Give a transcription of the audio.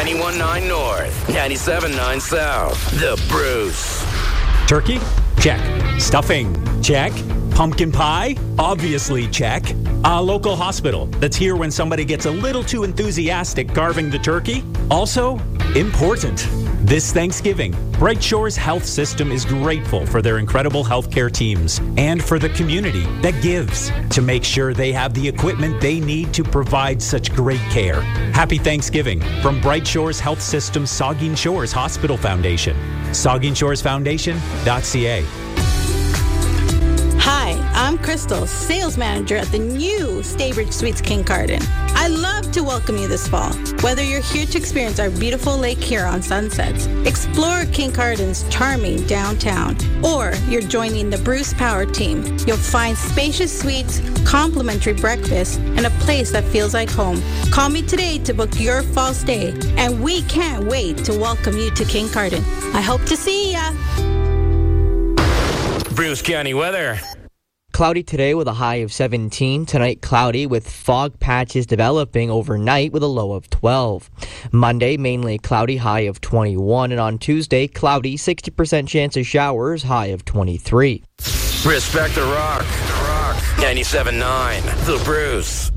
91.9 North, 97.9 South. The Bruce. Turkey? Check. Stuffing? Check. Pumpkin pie? Obviously check. A local hospital that's here when somebody gets a little too enthusiastic carving the turkey? Also, important. This Thanksgiving, Bright Shores Health System is grateful for their incredible healthcare teams and for the community that gives to make sure they have the equipment they need to provide such great care. Happy Thanksgiving from Bright Shores Health System Saugeen Shores Hospital Foundation. SaugeenShoresFoundation.ca. Hi, I'm Crystal, sales manager at the new Staybridge Suites Kincardine. I love to welcome you this fall. Whether you're here to experience our beautiful Lake Huron sunsets, explore Kincardine's charming downtown, or you're joining the Bruce Power team, you'll find spacious suites, complimentary breakfast, and a place that feels like home. Call me today to book your fall stay, and we can't wait to welcome you to Kincardine. I hope to see ya. Bruce County weather. Cloudy today with a high of 17. Tonight, cloudy with fog patches developing overnight with a low of 12. Monday, mainly cloudy, high of 21. And on Tuesday, cloudy, 60% chance of showers, high of 23. Respect the Rock. 97.9 The Bruce.